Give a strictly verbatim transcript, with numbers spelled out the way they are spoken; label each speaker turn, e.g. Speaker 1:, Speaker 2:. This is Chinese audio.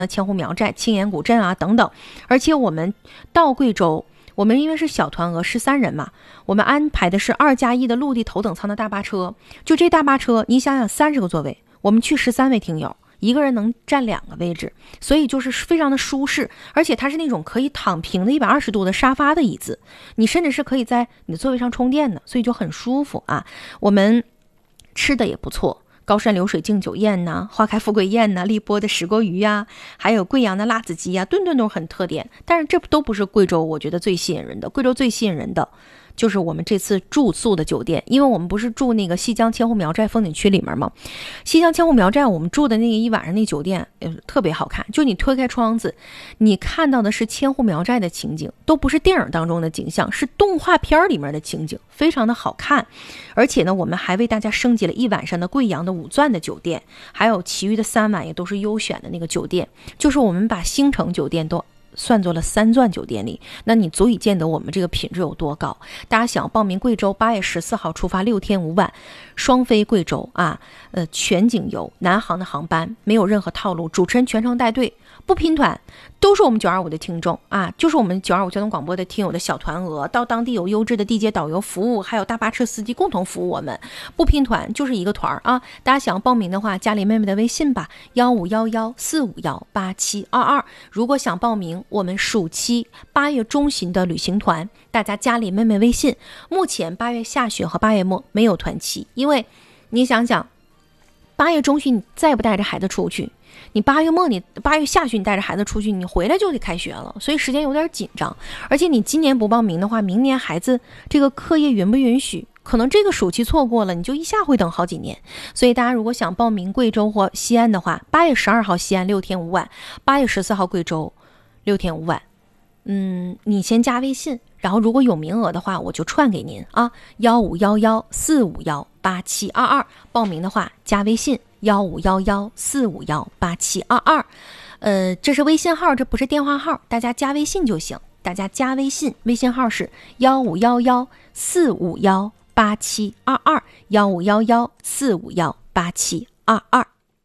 Speaker 1: 千户苗寨、青岩古镇啊等等。而且我们到贵州，我们因为是小团额十三人嘛，我们安排的是二加一的陆地头等舱的大巴车。就这大巴车，你想想三十个座位，我们去十三位听友，一个人能占两个位置，所以就是非常的舒适。而且它是那种可以躺平的一百二十度的沙发的椅子，你甚至是可以在你的座位上充电的，所以就很舒服啊。我们吃的也不错，高山流水敬酒宴呐、花开富贵宴呐、荔波的石锅鱼呀、还有贵阳的辣子鸡呀、顿顿都是很特点。但是这都不是贵州我觉得最吸引人的，贵州最吸引人的就是我们这次住宿的酒店。因为我们不是住那个西江千户苗寨风景区里面吗？西江千户苗寨我们住的那个一晚上那酒店、呃、特别好看，就你推开窗子，你看到的是千户苗寨的情景，都不是电影当中的景象，是动画片里面的情景，非常的好看。而且呢，我们还为大家升级了一晚上的贵阳的五钻的酒店，还有其余的三晚也都是优选的那个酒店，就是我们把星城酒店都算作了三钻酒店里，那你足以见得我们这个品质有多高。大家想报名贵州，八月十四号出发，六天五晚，双飞贵州啊，呃，全景游，南航的航班，没有任何套路，主持人全程带队，不拼团，都是我们九二五的听众啊，就是我们九二五交通广播的听友的小团额，到当地有优质的地接导游服务，还有大巴车司机共同服务我们，不拼团，就是一个团啊。大家想报名的话，加林妹妹的微信吧，幺五幺幺四五幺八七二二。如果想报名我们暑期八月中旬的旅行团，大家加林妹妹微信。目前八月下旬和八月末没有团期，因为你想想，八月中旬你再不带着孩子出去，你八月末你八月下旬你带着孩子出去，你回来就得开学了，所以时间有点紧张。而且你今年不报名的话，明年孩子这个课业允不允许？可能这个暑期错过了，你就一下会等好几年。所以大家如果想报名贵州或西安的话，八月十二号西安六天五晚，八月十四号贵州六天五晚。嗯，你先加微信，然后如果有名额的话，我就串给您啊，幺五幺幺四五幺八七二二。报名的话加微信幺五幺幺四五幺八七二二。呃，这是微信号，这不是电话号，大家加微信就行。大家加微信，微信号是幺五幺幺四五幺八七二二，幺五幺幺四五幺八七二二。